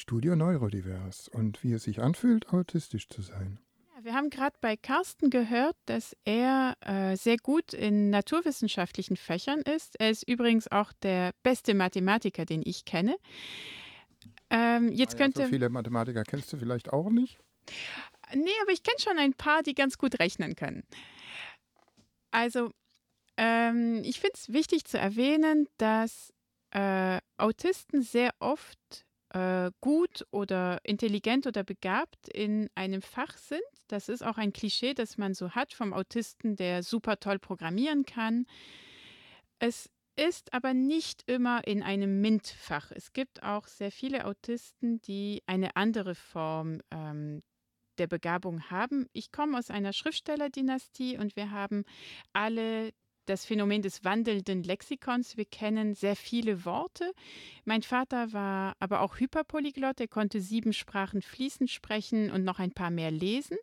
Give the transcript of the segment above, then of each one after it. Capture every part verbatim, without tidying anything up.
Studio Neurodivers und wie es sich anfühlt, autistisch zu sein. Ja, wir haben gerade bei Carsten gehört, dass er äh, sehr gut in naturwissenschaftlichen Fächern ist. Er ist übrigens auch der beste Mathematiker, den ich kenne. Ähm, jetzt Naja, so könnte, viele Mathematiker kennst du vielleicht auch nicht. nee, aber ich kenne schon ein paar, die ganz gut rechnen können. Also, ähm, ich finde es wichtig zu erwähnen, dass äh, Autisten sehr oft äh, gut oder intelligent oder begabt in einem Fach sind. Das ist auch ein Klischee, das man so hat vom Autisten, der super toll programmieren kann. Es ist aber nicht immer in einem MINT-Fach. Es gibt auch sehr viele Autisten, die eine andere Form ähm, der Begabung haben. Ich komme aus einer Schriftstellerdynastie und wir haben alle das Phänomen des wandelnden Lexikons. Wir kennen sehr viele Worte. Mein Vater war aber auch Hyperpolyglott. Er konnte sieben Sprachen fließend sprechen und noch ein paar mehr lesen.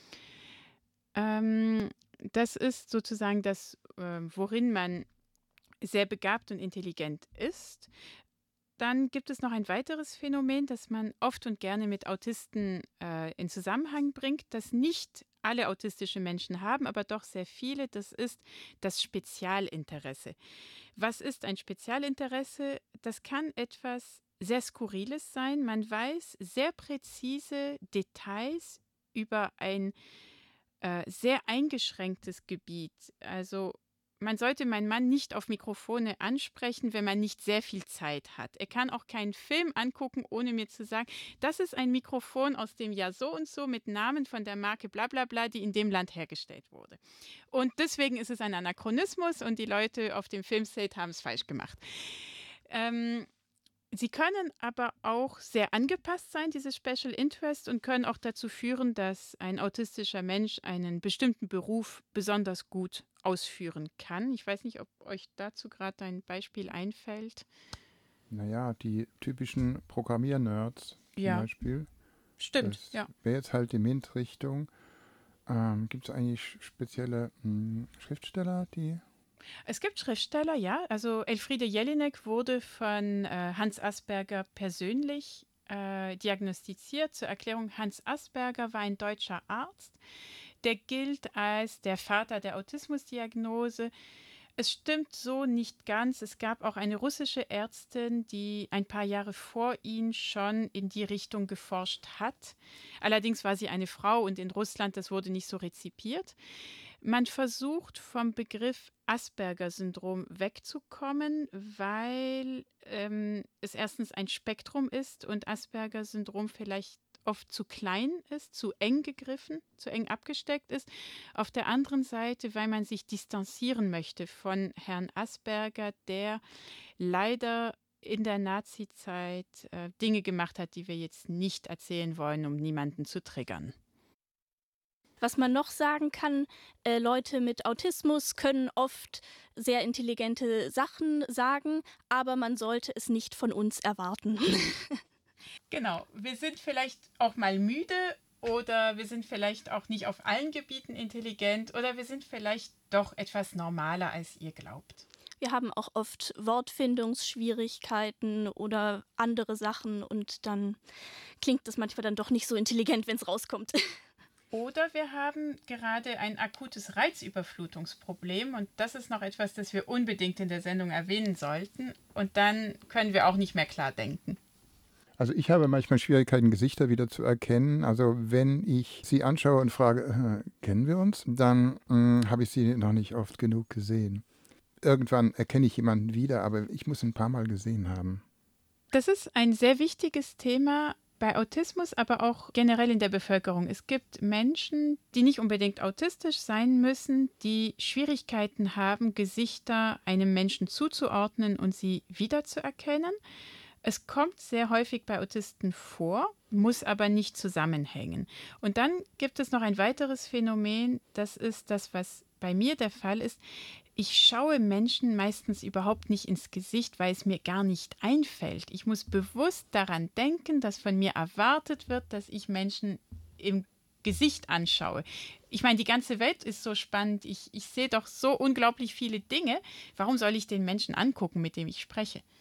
Ähm, das ist sozusagen das, äh, worin man sehr begabt und intelligent ist. Dann gibt es noch ein weiteres Phänomen, das man oft und gerne mit Autisten äh, in Zusammenhang bringt, das nicht alle autistische Menschen haben, aber doch sehr viele. Das ist das Spezialinteresse. Was ist ein Spezialinteresse? Das kann etwas sehr Skurriles sein. Man weiß sehr präzise Details über ein äh, sehr eingeschränktes Gebiet. Also man sollte meinen Mann nicht auf Mikrofone ansprechen, wenn man nicht sehr viel Zeit hat. Er kann auch keinen Film angucken, ohne mir zu sagen, das ist ein Mikrofon aus dem Jahr so und so mit Namen von der Marke bla bla bla, die in dem Land hergestellt wurde. Und deswegen ist es ein Anachronismus und die Leute auf dem Filmset haben es falsch gemacht. Ähm, Sie können aber auch sehr angepasst sein, diese Special Interest, und können auch dazu führen, dass ein autistischer Mensch einen bestimmten Beruf besonders gut ausführen kann. Ich weiß nicht, ob euch dazu gerade ein Beispiel einfällt. Naja, die typischen Programmiernerds zum Ja, Beispiel. stimmt, Das ja. wäre jetzt halt die MINT-Richtung. Ähm, Gibt es eigentlich spezielle mh, Schriftsteller, die... Es gibt Schriftsteller, ja. Also Elfriede Jelinek wurde von äh, Hans Asperger persönlich äh, diagnostiziert. Zur Erklärung, Hans Asperger war ein deutscher Arzt. Der gilt als der Vater der Autismusdiagnose. Es stimmt so nicht ganz. Es gab auch eine russische Ärztin, die ein paar Jahre vor ihm schon in die Richtung geforscht hat. Allerdings war sie eine Frau und in Russland, das wurde nicht so rezipiert. Man versucht vom Begriff Asperger-Syndrom wegzukommen, weil ähm, es erstens ein Spektrum ist und Asperger-Syndrom vielleicht oft zu klein ist, zu eng gegriffen, zu eng abgesteckt ist. Auf der anderen Seite, weil man sich distanzieren möchte von Herrn Asperger, der leider in der Nazizeit äh, Dinge gemacht hat, die wir jetzt nicht erzählen wollen, um niemanden zu triggern. Was man noch sagen kann, äh, Leute mit Autismus können oft sehr intelligente Sachen sagen, aber man sollte es nicht von uns erwarten. Genau, wir sind vielleicht auch mal müde oder wir sind vielleicht auch nicht auf allen Gebieten intelligent oder wir sind vielleicht doch etwas normaler, als ihr glaubt. Wir haben auch oft Wortfindungsschwierigkeiten oder andere Sachen und dann klingt das manchmal dann doch nicht so intelligent, wenn es rauskommt. Oder wir haben gerade ein akutes Reizüberflutungsproblem und das ist noch etwas, das wir unbedingt in der Sendung erwähnen sollten und dann können wir auch nicht mehr klar denken. Also ich habe manchmal Schwierigkeiten, Gesichter wieder zu erkennen. Also wenn ich sie anschaue und frage, äh, kennen wir uns, dann äh, habe ich sie noch nicht oft genug gesehen. Irgendwann erkenne ich jemanden wieder, aber ich muss ihn ein paar Mal gesehen haben. Das ist ein sehr wichtiges Thema bei Autismus, aber auch generell in der Bevölkerung. Es gibt Menschen, die nicht unbedingt autistisch sein müssen, die Schwierigkeiten haben, Gesichter einem Menschen zuzuordnen und sie wiederzuerkennen. Es kommt sehr häufig bei Autisten vor, muss aber nicht zusammenhängen. Und dann gibt es noch ein weiteres Phänomen, das ist das, was bei mir der Fall ist. Ich schaue Menschen meistens überhaupt nicht ins Gesicht, weil es mir gar nicht einfällt. Ich muss bewusst daran denken, dass von mir erwartet wird, dass ich Menschen im Gesicht anschaue. Ich meine, die ganze Welt ist so spannend. Ich, ich sehe doch so unglaublich viele Dinge. Warum soll ich den Menschen angucken, mit dem ich spreche?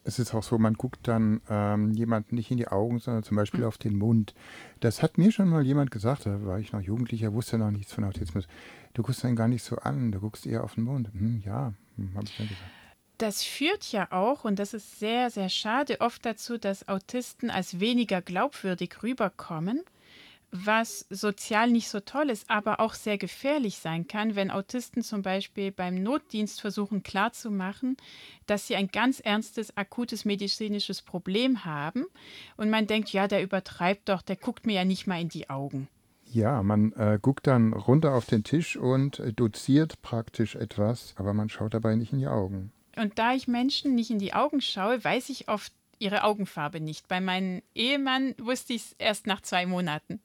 Es ist auch so, man guckt dann ähm, jemanden nicht in die Augen, sondern zum Beispiel auf den Mund. Das hat mir schon mal jemand gesagt, da war ich noch Jugendlicher, wusste noch nichts von Autismus. Du guckst einen gar nicht so an, du guckst eher auf den Mund. Hm, ja, hm, habe ich dann gesagt. Das führt ja auch, und das ist sehr, sehr schade, oft dazu, dass Autisten als weniger glaubwürdig rüberkommen, was sozial nicht so toll ist, aber auch sehr gefährlich sein kann, wenn Autisten zum Beispiel beim Notdienst versuchen klarzumachen, dass sie ein ganz ernstes, akutes medizinisches Problem haben. Und man denkt, ja, der übertreibt doch, der guckt mir ja nicht mal in die Augen. Ja, man äh, guckt dann runter auf den Tisch und äh, doziert praktisch etwas, aber man schaut dabei nicht in die Augen. Und da ich Menschen nicht in die Augen schaue, weiß ich oft ihre Augenfarbe nicht. Bei meinem Ehemann wusste ich es erst nach zwei Monaten.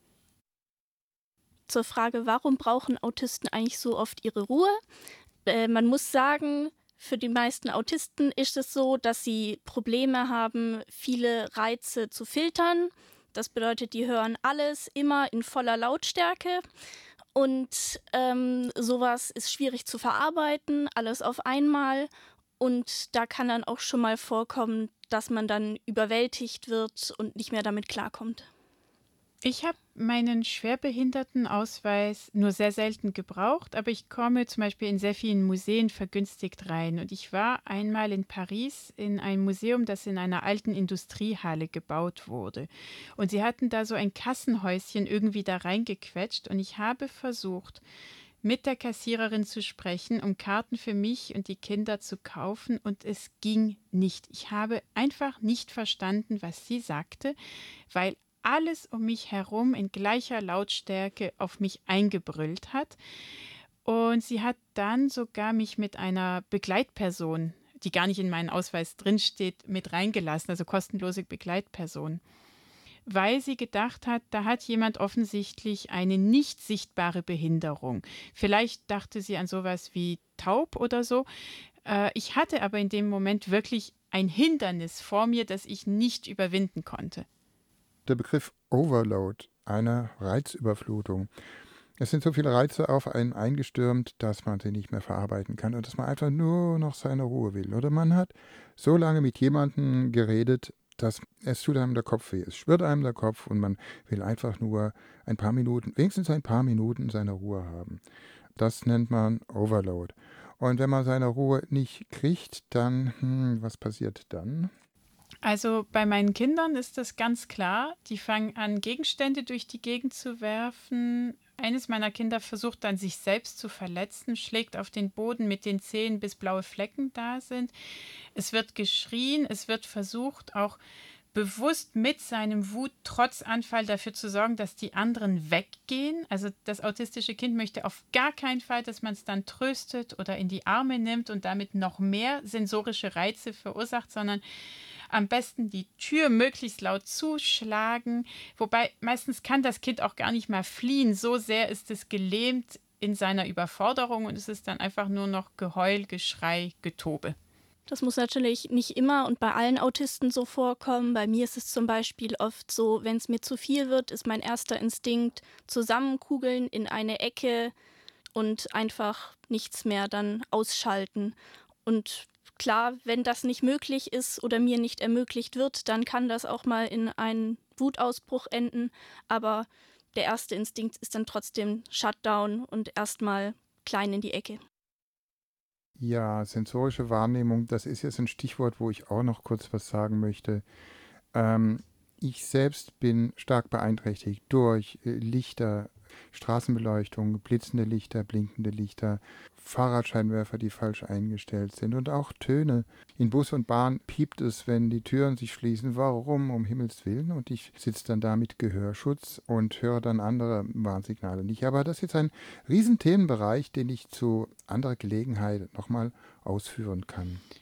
Zur Frage, warum brauchen Autisten eigentlich so oft ihre Ruhe? Äh, man muss sagen, für die meisten Autisten ist es so, dass sie Probleme haben, viele Reize zu filtern. Das bedeutet, die hören alles immer in voller Lautstärke. Und ähm, sowas ist schwierig zu verarbeiten, alles auf einmal. Und da kann dann auch schon mal vorkommen, dass man dann überwältigt wird und nicht mehr damit klarkommt. Ich habe meinen Schwerbehindertenausweis nur sehr selten gebraucht, aber ich komme zum Beispiel in sehr vielen Museen vergünstigt rein. Und ich war einmal in Paris in einem Museum, das in einer alten Industriehalle gebaut wurde. Und sie hatten da so ein Kassenhäuschen irgendwie da reingequetscht. Und ich habe versucht, mit der Kassiererin zu sprechen, um Karten für mich und die Kinder zu kaufen. Und es ging nicht. Ich habe einfach nicht verstanden, was sie sagte, weil alles um mich herum in gleicher Lautstärke auf mich eingebrüllt hat. Und sie hat dann sogar mich mit einer Begleitperson, die gar nicht in meinen Ausweis drinsteht, mit reingelassen, also kostenlose Begleitperson, weil sie gedacht hat, da hat jemand offensichtlich eine nicht sichtbare Behinderung. Vielleicht dachte sie an sowas wie taub oder so. Äh, ich hatte aber in dem Moment wirklich ein Hindernis vor mir, das ich nicht überwinden konnte. Der Begriff Overload, eine Reizüberflutung. Es sind so viele Reize auf einen eingestürmt, dass man sie nicht mehr verarbeiten kann und dass man einfach nur noch seine Ruhe will. Oder man hat so lange mit jemandem geredet, dass es tut einem der Kopf weh. Es schwirrt einem der Kopf und man will einfach nur ein paar Minuten, wenigstens ein paar Minuten seine Ruhe haben. Das nennt man Overload. Und wenn man seine Ruhe nicht kriegt, dann, hm, was passiert dann? Also bei meinen Kindern ist das ganz klar. Die fangen an, Gegenstände durch die Gegend zu werfen. Eines meiner Kinder versucht dann, sich selbst zu verletzen, schlägt auf den Boden mit den Zehen, bis blaue Flecken da sind. Es wird geschrien, es wird versucht, auch bewusst mit seinem Wut-Trotzanfall dafür zu sorgen, dass die anderen weggehen. Also das autistische Kind möchte auf gar keinen Fall, dass man es dann tröstet oder in die Arme nimmt und damit noch mehr sensorische Reize verursacht, sondern am besten die Tür möglichst laut zuschlagen. Wobei meistens kann das Kind auch gar nicht mal fliehen. So sehr ist es gelähmt in seiner Überforderung und es ist dann einfach nur noch Geheul, Geschrei, Getobe. Das muss natürlich nicht immer und bei allen Autisten so vorkommen. Bei mir ist es zum Beispiel oft so, wenn es mir zu viel wird, ist mein erster Instinkt zusammenkugeln in eine Ecke und einfach nichts mehr dann ausschalten. Und klar, wenn das nicht möglich ist oder mir nicht ermöglicht wird, dann kann das auch mal in einen Wutausbruch enden. Aber der erste Instinkt ist dann trotzdem Shutdown und erstmal klein in die Ecke. Ja, sensorische Wahrnehmung, das ist jetzt ein Stichwort, wo ich auch noch kurz was sagen möchte. Ähm, ich selbst bin stark beeinträchtigt durch äh, Lichter, Straßenbeleuchtung, blitzende Lichter, blinkende Lichter, Fahrradscheinwerfer, die falsch eingestellt sind und auch Töne. In Bus und Bahn piept es, wenn die Türen sich schließen. Warum? Um Himmels Willen. Und ich sitze dann da mit Gehörschutz und höre dann andere Warnsignale nicht. Aber das ist jetzt ein riesen Themenbereich, den ich zu anderer Gelegenheit nochmal ausführen kann.